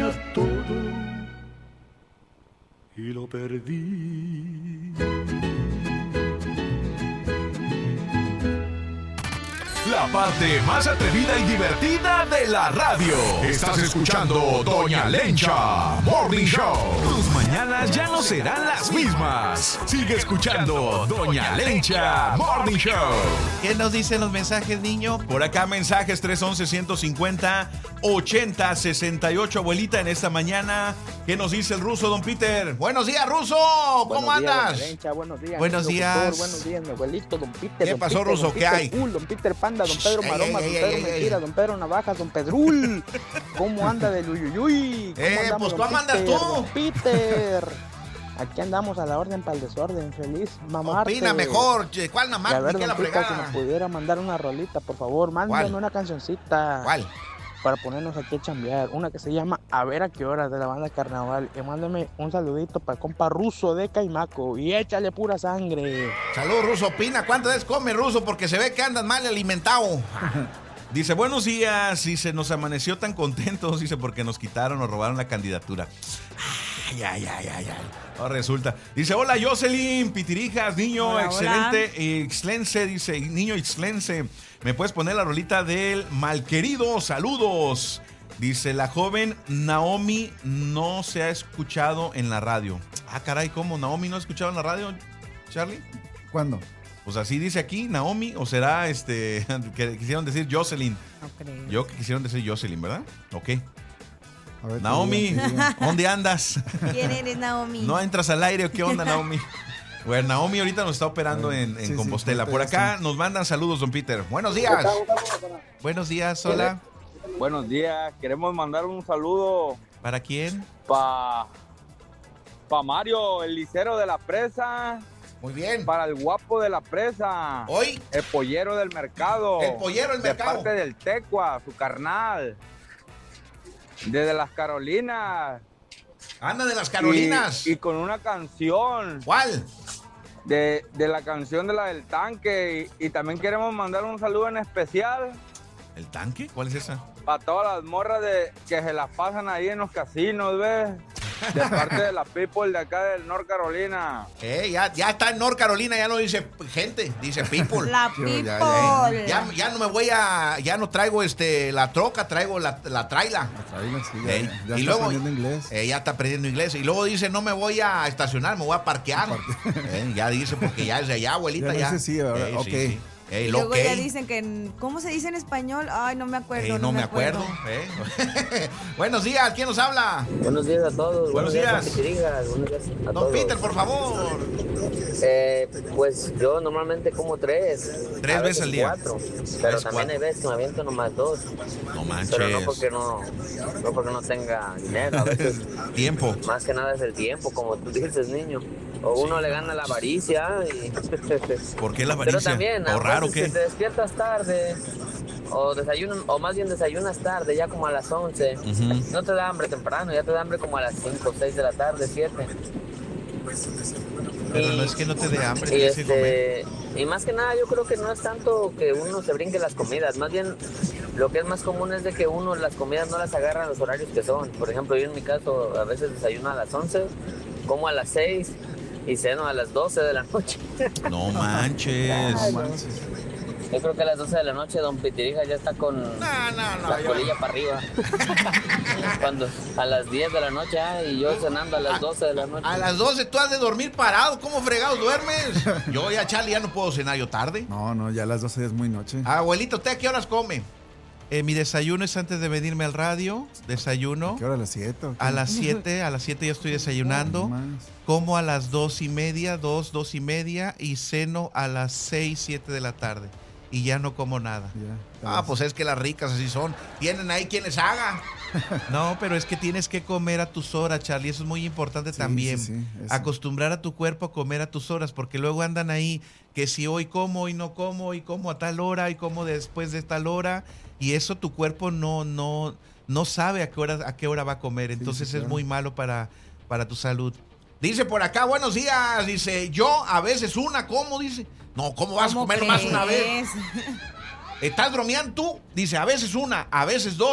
tenía todo y lo perdí. La parte más atrevida y divertida de la radio. Estás escuchando Doña Lencha Morning Show. Tus mañanas ya no serán las mismas. Sigue escuchando Doña Lencha Morning Show. ¿Qué nos dicen los mensajes, niño? Por acá mensajes 311-150-8068. Abuelita, en esta mañana, ¿qué nos dice el ruso, don Peter? Buenos días, ruso. ¿Cómo andas? Lencha, buenos días. Buenos días. Buenos días, mi abuelito, don Peter. ¿Qué don pasó, Peter, ruso? Don ¿Qué Peter hay? Cool, don Peter Panda, don Pedro Maroma, don Pedro Mentira, ey. don Pedro Navajas, don Pedrul. ¿Cómo anda del uyuyuy? Pues ¿cómo andas tú? Don Peter. Aquí andamos a la orden para el desorden. Feliz mamarte. Opina mejor. ¿Cuál Y mamá? a ver, ¿Qué la don Peter, si fregada? nos pudiera mandar una rolita, por favor, mándanos ¿Cuál? una cancioncita. ¿Cuál? Para ponernos aquí a chambear. Una que se llama A ver a qué hora, de la banda Carnaval. Y mándame un saludito para el compa ruso de Caimaco. Y échale pura sangre. Salud, ruso. Opina. ¿Cuántas veces come, ruso? Porque se ve que andas mal alimentado. Dice, buenos días. Dice, nos amaneció tan contentos. Dice, porque nos quitaron o robaron la candidatura. Ay. Ahora resulta. Dice, hola, Jocelyn Pitirijas, niño Hola, excelente, excelente. Dice, niño excelente. ¿Me puedes poner la rolita del malquerido? Saludos. Dice, la joven Naomi no se ha escuchado en la radio. Ah, caray, ¿cómo? ¿Naomi no ha escuchado en la radio, Charlie? ¿Cuándo? Pues así dice aquí, Naomi, o será que quisieron decir Jocelyn. No creo. Yo que quisieron decir Jocelyn, ¿verdad? Ok. A ver, Naomi, ¿dónde andas? ¿Quién eres, Naomi? ¿No entras al aire o qué onda, Naomi? Bueno, Naomi ahorita nos está operando en sí, Compostela. sí, Por acá sí. nos mandan saludos, don Peter. Buenos días. Buenos días, hola. Buenos días, queremos mandar un saludo ¿Para quién? para Mario, el licero de la presa, Muy bien. para el guapo de la presa, Hoy, el pollero del mercado, el pollero del mercado. de parte del Tecua, su carnal, desde las Carolinas. anda de las Carolinas. Y con una canción ¿Cuál? de la canción de la del tanque. Y también queremos mandar un saludo en especial ¿El tanque? ¿Cuál es esa? para todas las morras que se las pasan ahí en los casinos, ¿ves? De parte de la people de acá del North Carolina. Ya está en North Carolina, ya no dice gente, dice people. La people. Ya no me voy ya no traigo la troca, traigo la traila. Sí, Ey, ya y está luego aprendiendo inglés. Ya está aprendiendo inglés. Y luego dice, no me voy a estacionar, me voy a parquear. Ya dice, porque ya es de allá, abuelita. Ya no dice sí, ¿verdad? Ok. Sí. Y luego ya dicen que, ¿cómo se dice en español? Ay, no me acuerdo. No me acuerdo. Buenos días, ¿quién nos habla? Buenos días a todos. Buenos días. Buenos días a Don Peter, por favor. Pues yo normalmente como 3 3 veces al día. 4, pero Tres, también cuatro. hay veces que me aviento nomás 2. No manches. Pero no porque no tenga dinero, a veces Tiempo. más que nada es el tiempo, como tú dices, niño. O uno le gana la avaricia y... ¿Por qué la Pero avaricia? también, ¿O a raro veces qué? que te despiertas tarde o más bien desayunas tarde, ya como a las 11. Ujú. No te da hambre temprano, ya te da hambre como a las 5, 6 de la tarde, 7. Pero no es que no te dé hambre, Y, tienes que comer. y más que nada yo creo que no es tanto que uno se brinque las comidas, más bien lo que es más común es de que uno las comidas no las agarra a los horarios que son. Por ejemplo, yo en mi caso a veces desayuno a las 11, como a las 6 y ceno a las 12 de la noche. No manches. Yo creo que a las 12 de la noche don Pitirija ya está con la colilla para arriba. Cuando a las 10 de la noche y yo cenando a las 12 de la noche. A las 12 tú has de dormir parado. ¿Cómo fregados duermes? Yo ya, Charlie, ya no puedo cenar yo tarde. No, ya a las 12 es muy noche. Abuelito, ¿usted a qué horas come? Mi desayuno es antes de venirme al radio. Desayuno. ¿Qué hora? ¿A las 7? A las 7 ya estoy desayunando. Como a las 2:30, 2:30 y ceno a las 6, 7 de la tarde. Y ya no como nada. Pues es que las ricas así son. Tienen ahí quienes hagan. No, pero es que tienes que comer a tus horas, Charlie. Eso es muy importante también. Sí, eso. Acostumbrar a tu cuerpo a comer a tus horas, porque luego andan ahí que si hoy como y no como, y como a tal hora y como después de tal hora. Y eso tu cuerpo no sabe a qué hora va a comer. Entonces es muy malo para tu salud. Dice por acá, buenos días. Dice, yo a veces como, dice. No, ¿cómo vas a comer nomás una vez? ¿Estás bromeando tú? Dice, a veces una, a veces 2.